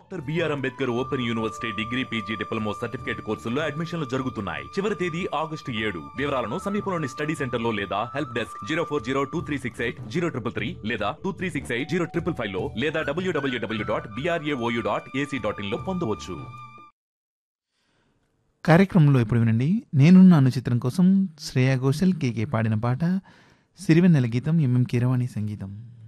Doctor BR Ambedkar open university degree PG diploma certificate కోర్సుల్లో అడ్మిషన్లు జరుగుతున్నాయి. చివరి తేదీ August 7. వివరాలను సమీపంలోని స్టడీ సెంటర్ లో లేదా హెల్ప్ డెస్క్ 04023680333 లేదా 23680555 లో లేదా www.brao.ac.in లో పొందవచ్చు. కార్యక్రమంలో ఇప్పుడు వినండి. నేనున్నాను చిత్రం కోసం శ్రేయా ఘోషల్, కేకే పాడిన పాట, సిరివెన్నెల గీతం, ఎంఎం కీరవాణి సంగీతం.